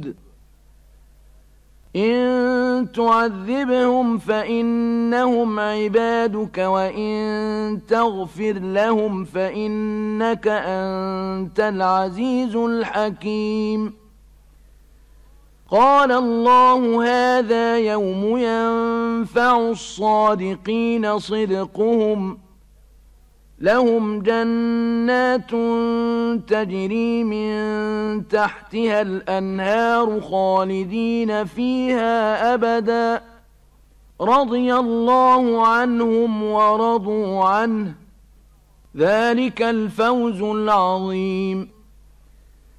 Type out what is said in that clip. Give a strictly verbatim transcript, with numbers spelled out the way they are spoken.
الْوَدُودُ إِن تُعَذِّبْهُمْ فَإِنَّهُمْ عِبَادُكَ وَإِن تَغْفِرْ لَهُمْ فَإِنَّكَ أَنْتَ الْعَزِيزُ الْحَكِيمُ قال الله هذا يوم ينفع الصادقين صدقهم لهم جنات تجري من تحتها الأنهار خالدين فيها أبدا رضي الله عنهم ورضوا عنه ذلك الفوز العظيم